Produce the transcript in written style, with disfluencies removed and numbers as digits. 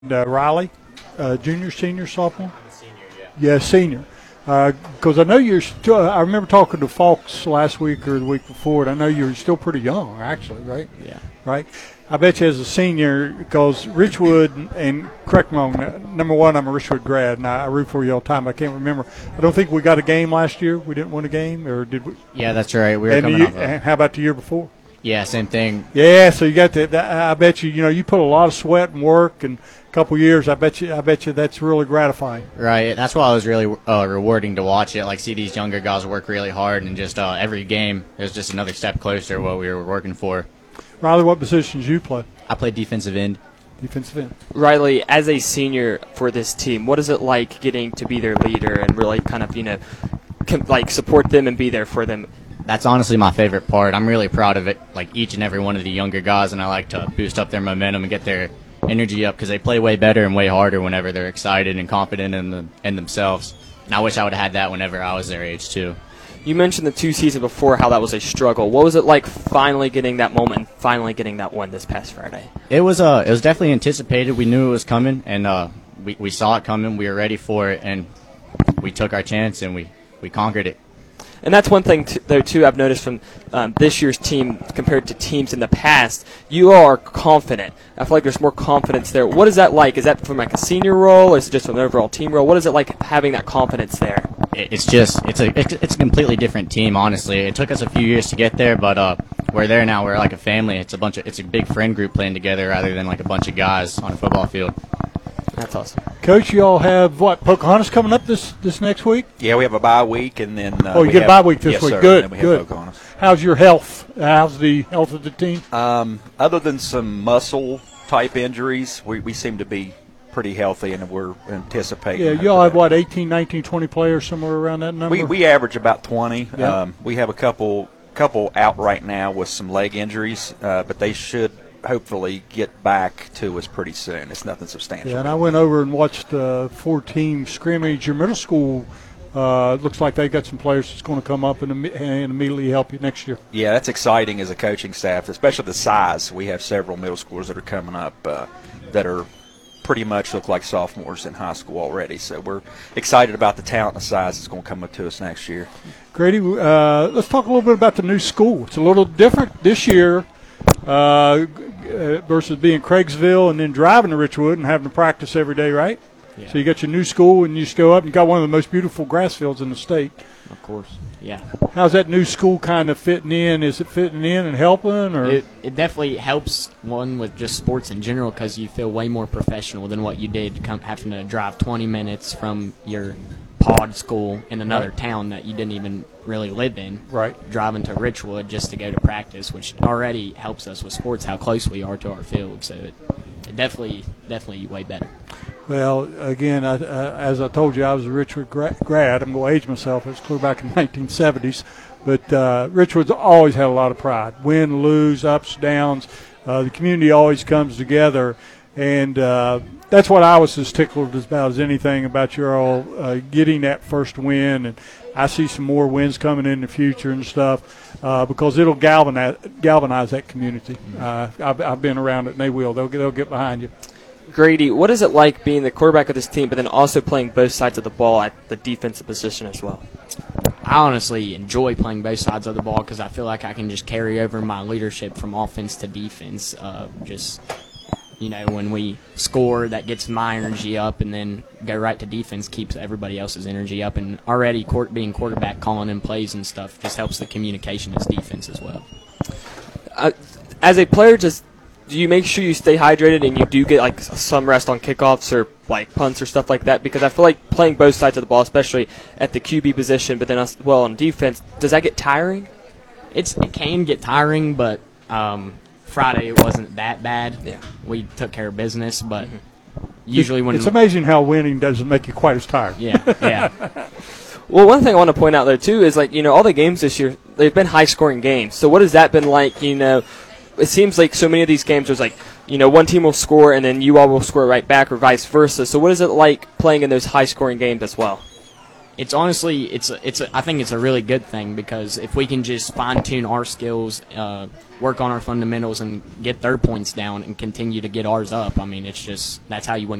Riley, junior, senior, sophomore? Senior, yeah. Yeah, senior. Because I know you're still, I remember talking to Fox last week or the week before, and I know you're still pretty young, actually, right? Yeah. Right? I bet you as a senior, because Richwood, and correct me wrong, number one, I'm a Richwood grad, and I root for you all the time. I can't remember. I don't think we got a game last year. We didn't win a game, or did we? Yeah, that's right. We were And coming off and how about the year before? Yeah, same thing. Yeah, so you got that. I bet you, you put a lot of sweat and work, and a couple years. I bet you that's really gratifying. Right. That's why it was really rewarding to watch it. Like, see these younger guys work really hard, and just every game is just another step closer to what we were working for. Riley, what positions you play? I played defensive end. Defensive end. Riley, as a senior for this team, what is it like getting to be their leader and really kind of, support them and be there for them? That's honestly my favorite part. I'm really proud of it, like each and every one of the younger guys, and I like to boost up their momentum and get their energy up because they play way better and way harder whenever they're excited and confident in themselves. And I wish I would have had that whenever I was their age too. You mentioned the 2 seasons before how that was a struggle. What was it like finally getting that moment and finally getting that win this past Friday? It was definitely anticipated. We knew it was coming, and we saw it coming. We were ready for it, and we took our chance and we conquered it. And that's one thing, though, too, I've noticed from this year's team compared to teams in the past. You are confident. I feel like there's more confidence there. What is that like? Is that from like a senior role, or is it just from an overall team role? What is it like having that confidence there? It's a completely different team, honestly. It took us a few years to get there, but we're there now. We're like a family. It's a big friend group playing together rather than like a bunch of guys on a football field. That's awesome. Coach, you all have Pocahontas coming up this next week? Yeah, we have a bye week, and then you get a bye week this week. Sir, Good, and then we good. have Pocahontas. How's your health? How's the health of the team? Other than some muscle type injuries, we seem to be pretty healthy, and we're anticipating. Yeah, you all have 18, 19, 20 players, somewhere around that number? We average about 20. Yeah. We have a couple out right now with some leg injuries, but they should hopefully get back to us pretty soon. It's nothing substantial. Yeah, and I went over and watched 4-team scrimmage. Your middle school looks like they got some players that's going to come up and immediately help you next year. Yeah, that's exciting as a coaching staff, especially the size. We have several middle schoolers that are coming up that are pretty much look like sophomores in high school already. So we're excited about the talent and the size that's going to come up to us next year. Grady, let's talk a little bit about the new school. It's a little different this year versus being Craigsville and then driving to Richwood and having to practice every day, right? Yeah. So you got your new school and you just go up and you got one of the most beautiful grass fields in the state. Of course, yeah. How's that new school kind of fitting in? Is it fitting in and helping? Or It definitely helps, one, with just sports in general because you feel way more professional than what you did having to drive 20 minutes from your pod school in another town that you didn't even really live in. Right. Driving to Richwood just to go to practice, which already helps us with sports, how close we are to our field. So it definitely way better. Well, again, as I told you, I was a Richwood grad. I'm going to age myself. It was clear back in the 1970s. But Richwood's always had a lot of pride. Win, lose, ups, downs. The community always comes together. And that's what I was as tickled about as anything about your all getting that first win. And I see some more wins coming in the future and stuff because it'll galvanize that community. I've been around it, and they will. They'll get behind you. Grady, what is it like being the quarterback of this team, but then also playing both sides of the ball at the defensive position as well? I honestly enjoy playing both sides of the ball because I feel like I can just carry over my leadership from offense to defense. When we score, that gets my energy up, and then go right to defense keeps everybody else's energy up. And already being quarterback, calling in plays and stuff just helps the communication as defense as well. As a player, do you make sure you stay hydrated and you do get like some rest on kickoffs or like punts or stuff like that? Because I feel like playing both sides of the ball, especially at the QB position, but then as well on defense, does that get tiring? It can get tiring, but Friday it wasn't that bad. Yeah, we took care of business, but usually when it's amazing how winning doesn't make you quite as tired. Yeah. Well, one thing I want to point out there too is all the games this year, they've been high-scoring games. So what has that been like? It seems like so many of these games there's one team will score and then you all will score right back or vice versa. So what is it like playing in those high-scoring games as well? it's honestly I think it's a really good thing, because if we can just fine tune our skills, work on our fundamentals, and get their points down and continue to get ours up, I mean, it's just that's how you win